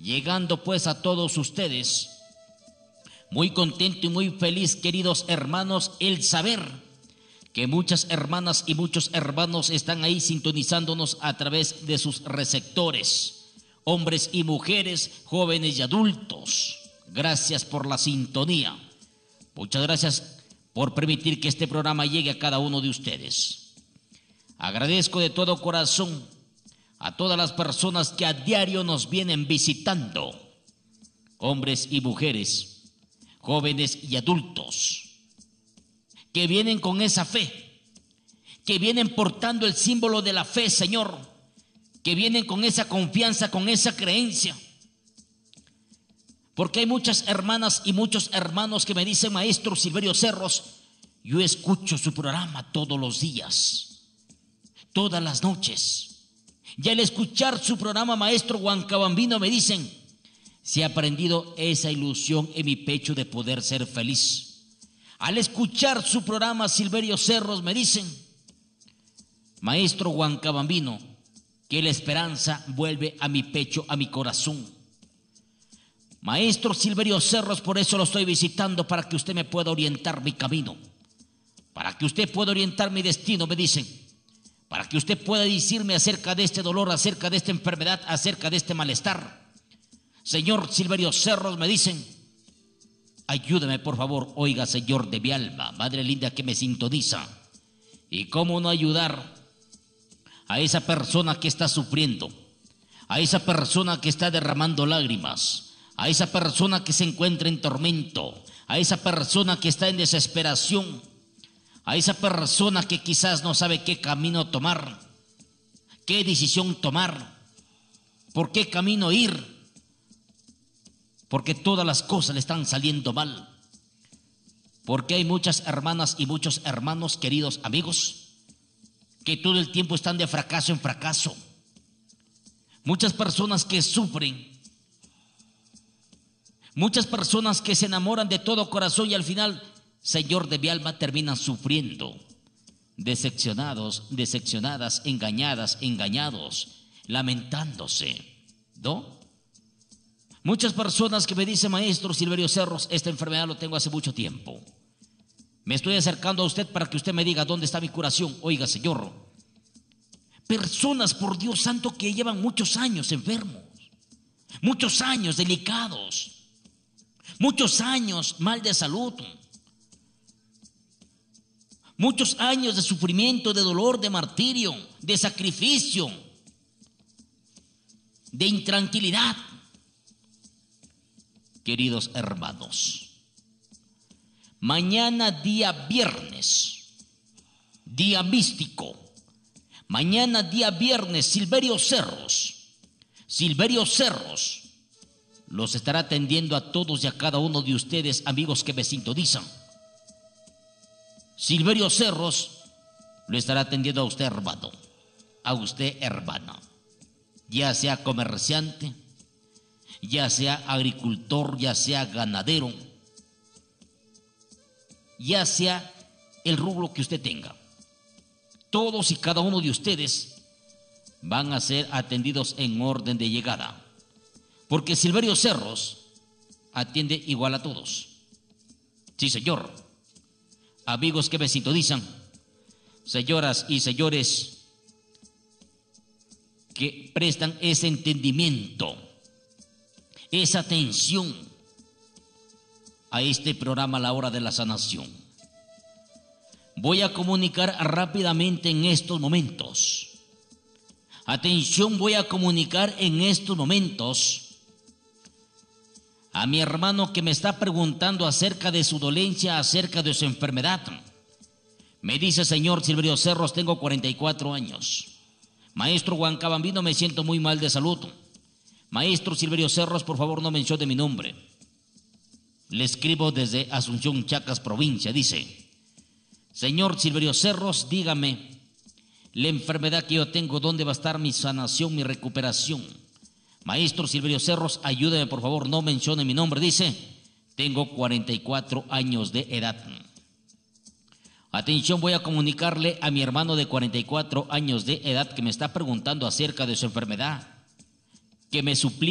llegando pues a todos ustedes. Muy contento y muy feliz, queridos hermanos, el saber que muchas hermanas y muchos hermanos están ahí sintonizándonos a través de sus receptores, hombres y mujeres, jóvenes y adultos. Gracias por la sintonía. Muchas gracias por permitir que este programa llegue a cada uno de ustedes. Agradezco de todo corazón a todas las personas que a diario nos vienen visitando, hombres y mujeres, jóvenes y adultos, que vienen con esa fe, que vienen portando el símbolo de la fe, Señor, que vienen con esa confianza, con esa creencia. Porque hay muchas hermanas y muchos hermanos que me dicen: maestro Silverio Cerros, yo escucho su programa todos los días, todas las noches. Y al escuchar su programa, maestro Huancabambino, me dicen: se ha prendido esa ilusión en mi pecho de poder ser feliz. Al escuchar su programa, Silverio Cerros, me dicen: maestro Huancabambino, que la esperanza vuelve a mi pecho, a mi corazón. Maestro Silverio Cerros, por eso lo estoy visitando, para que usted me pueda orientar mi camino, para que usted pueda orientar mi destino, me dicen, para que usted pueda decirme acerca de este dolor, acerca de esta enfermedad, acerca de este malestar. Señor Silverio Cerros, me dicen: ayúdame por favor. Oiga, Señor de mi alma, Madre linda que me sintoniza, y cómo no ayudar a esa persona que está sufriendo, a esa persona que está derramando lágrimas, a esa persona que se encuentra en tormento, a esa persona que está en desesperación, a esa persona que quizás no sabe qué camino tomar, qué decisión tomar, por qué camino ir, porque todas las cosas le están saliendo mal, porque hay muchas hermanas y muchos hermanos, queridos amigos, que todo el tiempo están de fracaso en fracaso, muchas personas que sufren, muchas personas que se enamoran de todo corazón y al final, Señor de mi alma, terminan sufriendo, decepcionados, decepcionadas, engañadas, engañados, lamentándose, ¿no? Muchas personas que me dicen: maestro Silverio Cerros, esta enfermedad lo tengo hace mucho tiempo. Me estoy acercando a usted para que usted me diga dónde está mi curación. Oiga, Señor, personas, por Dios santo, que llevan muchos años enfermos, muchos años delicados, muchos años mal de salud, muchos años de sufrimiento, de dolor, de martirio, de sacrificio, de intranquilidad. Queridos hermanos, mañana día viernes, día místico, mañana día viernes, Silverio Cerros los estará atendiendo a todos y a cada uno de ustedes, amigos que me sintonizan. Silverio Cerros lo estará atendiendo a usted, hermano, a usted, hermana, ya sea comerciante, ya sea agricultor, ya sea ganadero, ya sea el rubro que usted tenga. Todos y cada uno de ustedes van a ser atendidos en orden de llegada, porque Silverio Cerros atiende igual a todos. Sí, señor. Amigos que me sintonizan, señoras y señores que prestan ese entendimiento, esa atención a este programa, La Hora de la Sanación. Voy a comunicar rápidamente en estos momentos. Atención, voy a comunicar en estos momentos a mi hermano que me está preguntando acerca de su dolencia, acerca de su enfermedad. Me dice: señor Silverio Cerros, tengo 44 años. Maestro Huancabambino, me siento muy mal de salud. Maestro Silverio Cerros, por favor no mencione mi nombre. Le escribo desde Asunción, Chacas, provincia. Dice: señor Silverio Cerros, dígame, la enfermedad que yo tengo, ¿dónde va a estar mi sanación, mi recuperación? Maestro Silverio Cerros, ayúdeme por favor, no mencione mi nombre. Dice: tengo 44 años de edad. Atención, voy a comunicarle a mi hermano de 44 años de edad que me está preguntando acerca de su enfermedad, que me suplica